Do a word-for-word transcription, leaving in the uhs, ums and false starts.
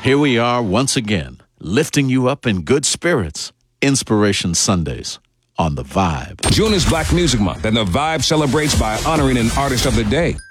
Here we are once again, lifting you up in good spirits. Inspiration Sundays on The Vibe. June is Black Music Month, and The Vibe celebrates by honoring an artist of the day.